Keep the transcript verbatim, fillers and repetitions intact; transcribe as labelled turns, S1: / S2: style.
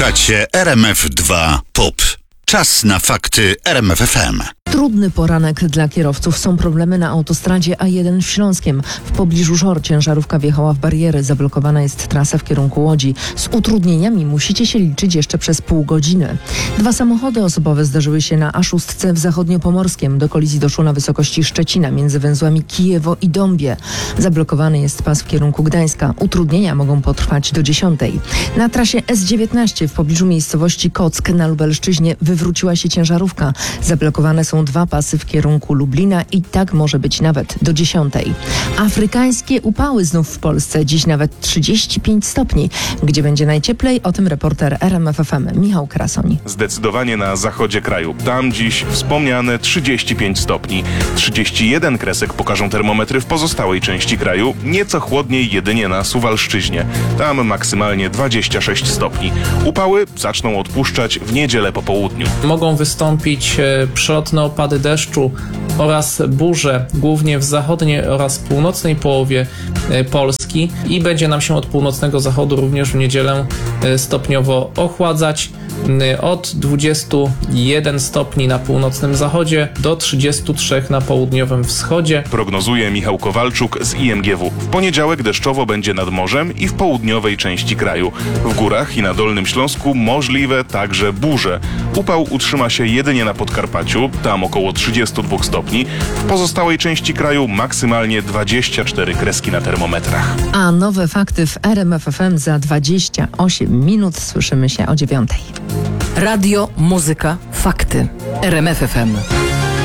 S1: Słuchacie R M F dwa Pop. Czas na fakty R M F F M.
S2: Trudny poranek dla kierowców. Są problemy na autostradzie A jeden w Śląskiem. W pobliżu Żor ciężarówka wjechała w bariery. Zablokowana jest trasa w kierunku Łodzi. Z utrudnieniami musicie się liczyć jeszcze przez pół godziny. Dwa samochody osobowe zdarzyły się na A sześć w Zachodniopomorskiem. Do kolizji doszło na wysokości Szczecina między węzłami Kijewo i Dąbie. Zablokowany jest pas w kierunku Gdańska. Utrudnienia mogą potrwać do dziesiątej. Na trasie S dziewiętnaście w pobliżu miejscowości Kock na Lubelszczyźnie wywróciła się ciężarówka. Zablokowane są dwa pasy w kierunku Lublina i tak może być nawet do dziesiątej. Afrykańskie upały znów w Polsce. Dziś nawet trzydzieści pięć stopni. Gdzie będzie najcieplej? O tym reporter R M F F M Michał Krasoń.
S3: Zdecydowanie na zachodzie kraju. Tam dziś wspomniane trzydzieści pięć stopni. trzydzieści jeden kresek pokażą termometry w pozostałej części kraju. Nieco chłodniej jedynie na Suwalszczyźnie. Tam maksymalnie dwadzieścia sześć stopni. Upały zaczną odpuszczać w niedzielę po południu.
S4: Mogą wystąpić e, przelotne opady deszczu oraz burze, głównie w zachodniej oraz północnej połowie e, Polski i będzie nam się od północnego zachodu również w niedzielę e, stopniowo ochładzać. Od dwudziestu jeden stopni na północnym zachodzie do trzydziestu trzech na południowym wschodzie.
S3: Prognozuje Michał Kowalczuk z I M G W. W poniedziałek deszczowo będzie nad morzem i w południowej części kraju. W górach i na Dolnym Śląsku możliwe także burze. Upał utrzyma się jedynie na Podkarpaciu, tam około trzydziestu dwóch stopni. W pozostałej części kraju maksymalnie dwadzieścia cztery kreski na termometrach.
S2: A nowe fakty w R M F F M za dwadzieścia osiem minut. Słyszymy się o dziewiątej.
S5: Radio, muzyka, fakty. R M F F M.